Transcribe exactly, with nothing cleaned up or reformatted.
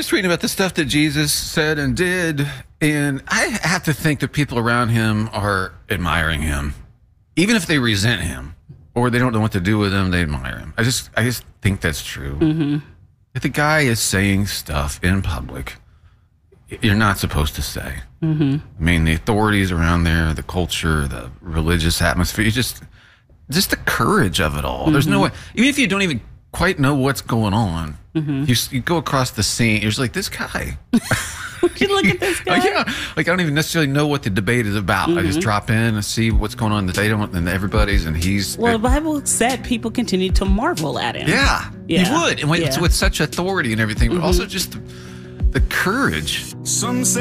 just reading about the stuff that Jesus said and did, and I have to think that people around him are admiring him, even if they resent him or they don't know what to do with him. They admire him. I just, I just think that's true. Mm-hmm. If the guy is saying stuff in public you're not supposed to say. Mm-hmm. I mean, the authorities around there, the culture, the religious atmosphere, you just, just the courage of it all. Mm-hmm. There's no way, even if you don't even quite know what's going on, mm-hmm. you, you go across the scene, you're just like, this guy. You look at this guy. Like, yeah, like I don't even necessarily know what the debate is about. Mm-hmm. I just drop in and see what's going on that they don't, and everybody's, and he's. Well, the Bible said people continue to marvel at him. Yeah, yeah. he would, and with, yeah. with such authority and everything, but mm-hmm. also just the, the courage. Some say